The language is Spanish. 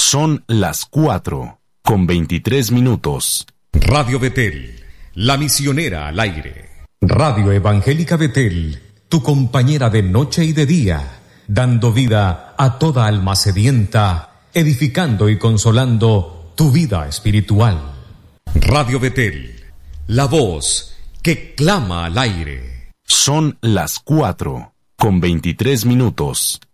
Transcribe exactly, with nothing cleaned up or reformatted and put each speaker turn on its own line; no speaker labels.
Son las cuatro con veintitrés minutos.
Radio Betel, la misionera al aire.
Radio Evangélica Betel, tu compañera de noche y de día, dando vida a toda alma sedienta, edificando y consolando tu vida espiritual.
Radio Betel, la voz que clama al aire.
Son las cuatro con veintitrés minutos.